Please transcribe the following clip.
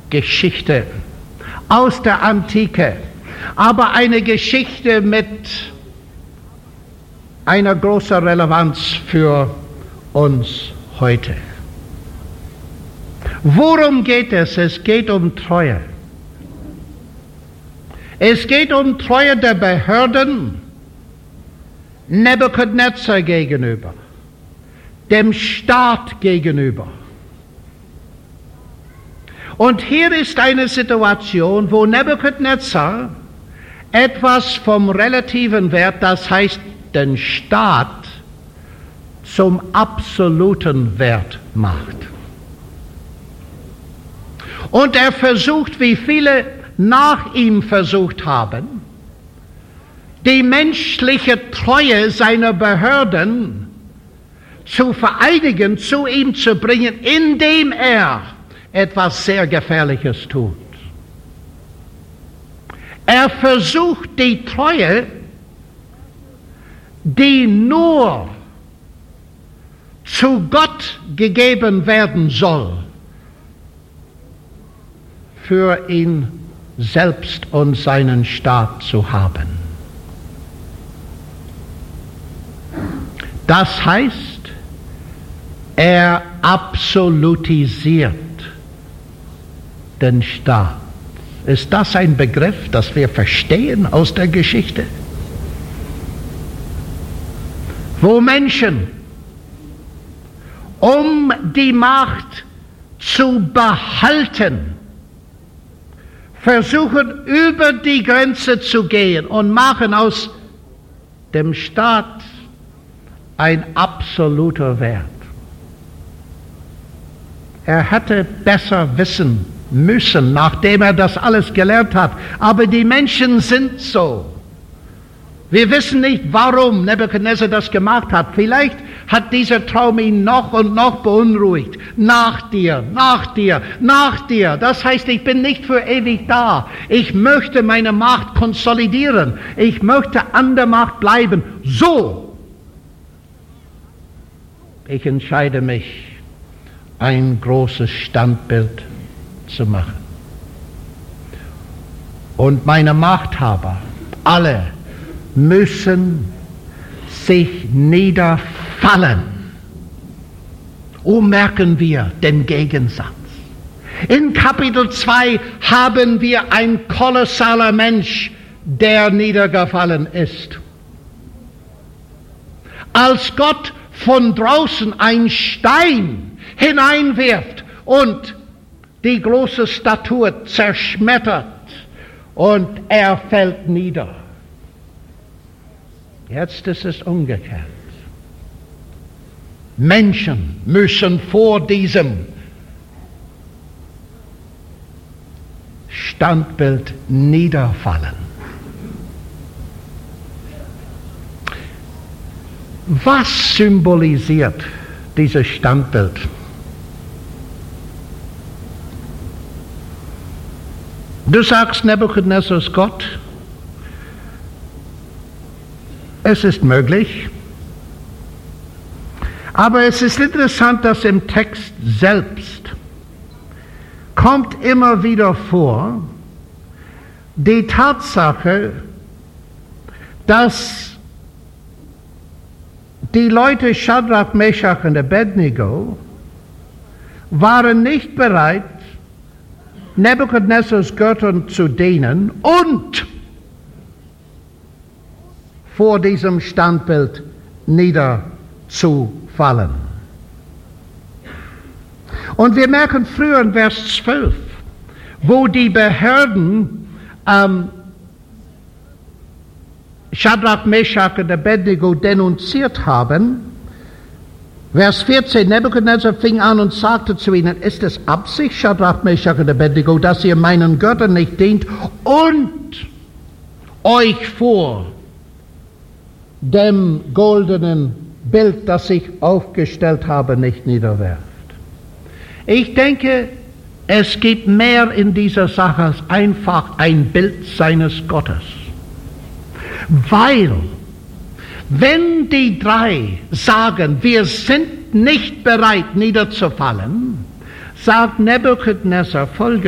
Geschichte aus der Antike, aber eine Geschichte mit einer großen Relevanz für uns heute. Worum geht es? Es geht um Treue. Es geht um Treue der Behörden Nebukadnezar gegenüber, dem Staat gegenüber. Und hier ist eine Situation, wo Nebukadnezar etwas vom relativen Wert, das heißt den Staat, zum absoluten Wert macht. Und er versucht, wie viele nach ihm versucht haben, die menschliche Treue seiner Behörden zu vereinigen, zu ihm zu bringen, indem er etwas sehr Gefährliches tut. Er versucht die Treue, die nur zu Gott gegeben werden soll, für ihn selbst und seinen Staat zu haben. Das heißt, er absolutisiert den Staat. Ist das ein Begriff, das wir verstehen aus der Geschichte? Wo Menschen, um die Macht zu behalten, versuchen, über die Grenze zu gehen und machen aus dem Staat ein absoluter Wert. Er hätte besser wissen müssen, nachdem er das alles gelernt hat. Aber die Menschen sind so. Wir wissen nicht, warum Nebukadnezar das gemacht hat. Vielleicht hat dieser Traum ihn noch und noch beunruhigt. Nach dir, nach dir, nach dir. Das heißt, ich bin nicht für ewig da. Ich möchte meine Macht konsolidieren. Ich möchte an der Macht bleiben. So. Ich entscheide mich, ein großes Standbild zu machen. Und meine Machthaber, alle, müssen sich niederfallen. Oh, merken wir den Gegensatz. In Kapitel 2 haben wir ein kolossaler Mensch, der niedergefallen ist. Als Gott von draußen ein Stein hineinwirft und die große Statue zerschmettert und er fällt nieder. Jetzt ist es umgekehrt. Menschen müssen vor diesem Standbild niederfallen. Was symbolisiert dieses Standbild? Du sagst, Nebukadnezar ist Gott. Es ist möglich. Aber es ist interessant, dass im Text selbst kommt immer wieder vor die Tatsache, dass die Leute Schadrach, Meshach und Abednego waren nicht bereit, Nebukadnezars Göttern zu dienen und vor diesem Standbild niederzufallen. Und wir merken früher in Vers 12, wo die Behörden Schadrach, Meshach und Abednego denunziert haben. Vers 14, Nebukadnezar fing an und sagte zu ihnen, ist es Absicht, Schadrach, Meshach und Abednego, dass ihr meinen Göttern nicht dient und euch vor dem goldenen Bild, das ich aufgestellt habe, nicht niederwerft? Ich denke, es gibt mehr in dieser Sache als einfach ein Bild seines Gottes. Weil, wenn die drei sagen, wir sind nicht bereit niederzufallen, sagt Nebukadnezar Folgendes: